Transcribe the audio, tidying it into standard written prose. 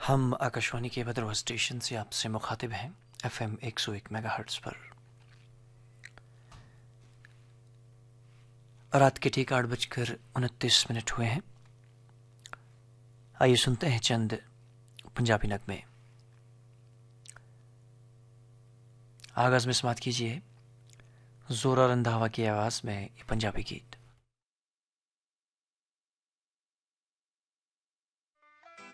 हम आकाशवाणी के भद्रवा स्टेशन से आपसे मुखातिब हैं FM 101 मेगाहर्ट्ज़ पर। रात के ठीक 8:29 हुए हैं। आइए सुनते हैं चंद पंजाबी नगमे। आगाज में समाप्त कीजिए जोरा रंधावा की आवाज़ में ये पंजाबी गीत।